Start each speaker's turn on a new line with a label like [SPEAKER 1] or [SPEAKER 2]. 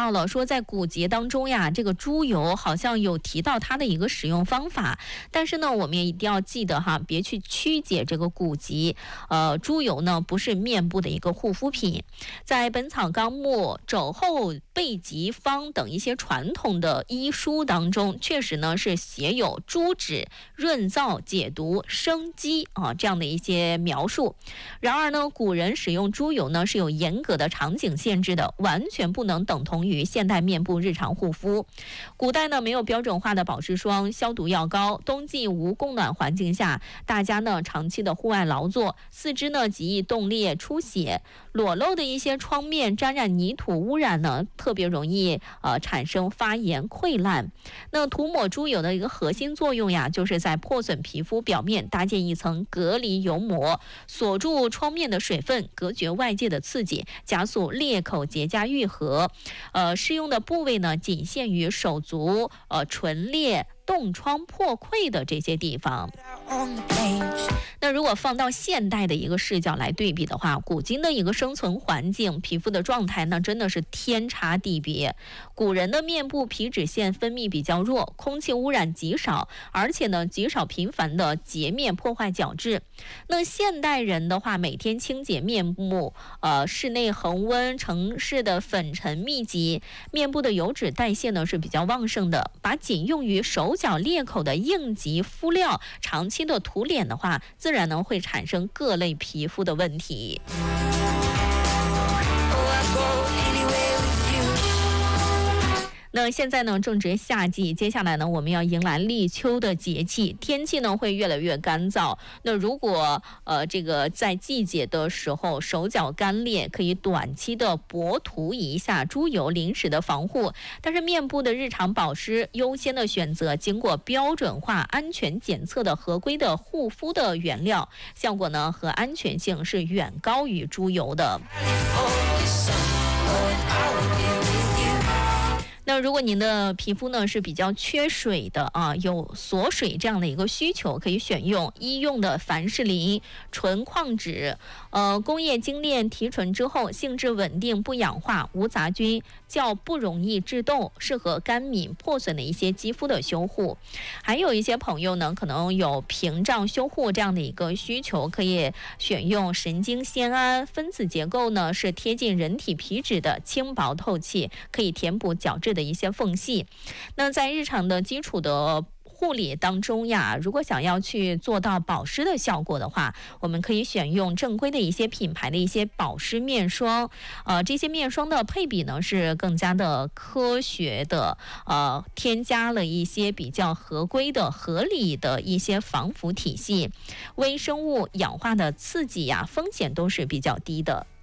[SPEAKER 1] 到了，说在古籍当中呀，这个猪油好像有提到它的一个使用方法，但是呢，我们也一定要记得哈，别去曲解这个古籍。猪油呢不是面部的一个护肤品，在《本草纲目》肘后备急方等一些传统的医书当中，确实呢是写有猪脂润燥、解毒、生肌这样的一些描述。然而呢，古人使用猪油呢是有严格的场景限制的，完全不能等同于现代面部日常护肤。古代呢没有标准化的保湿霜、消毒药膏，冬季无供暖环境下，大家呢长期的户外劳作，四肢呢极易冻裂出血，裸露的一些创面沾染泥土污染呢，特别容易产生发炎溃烂。那涂抹猪油的一个核心作用呀，就是在破损皮肤表面搭建一层隔离油膜，锁住创面的水分，隔绝外界的刺激，加速裂口结痂愈合。适用的部位呢，仅限于手足、唇裂、冻疮破溃的这些地方。那如果放到现代的一个视角来对比的话，古今的一个生存环境、皮肤的状态呢，真的是天差地别。古人的面部皮脂腺分泌比较弱，空气污染极少，而且呢极少频繁的洁面破坏角质。那现代人的话，每天清洁面目，室内恒温，城市的粉尘密集，面部的油脂代谢呢是比较旺盛的，把仅用于手脚裂口的应急敷料长期的涂脸的话，自然呢会产生各类皮肤的问题。那现在呢正值夏季，接下来呢我们要迎来立秋的节气，天气呢会越来越干燥。那如果这个在季节的时候手脚干裂，可以短期的薄涂一下猪油临时的防护，但是面部的日常保湿优先的选择经过标准化安全检测的合规的护肤的原料，效果呢和安全性是远高于猪油的。那如果您的皮肤呢是比较缺水的有锁水这样的一个需求，可以选用医用的凡士林纯矿脂，工业精炼提纯之后，性质稳定不氧化无杂菌，较不容易致痘，适合干敏破损的一些肌肤的修护。还有一些朋友呢可能有屏障修护这样的一个需求，可以选用神经酰胺，分子结构呢是贴近人体皮脂的，轻薄透气，可以填补角质的一些缝隙。那在日常的基础的护理当中呀，如果想要去做到保湿的效果的话，我们可以选用正规的一些品牌的一些保湿面霜。这些面霜的配比呢是更加的科学的，添加了一些比较合规的合理的一些防腐体系，微生物氧化的刺激呀风险都是比较低的。